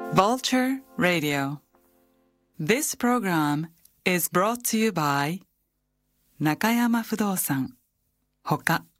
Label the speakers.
Speaker 1: Vulture Radio. This program is brought to you by 中山不動産ほか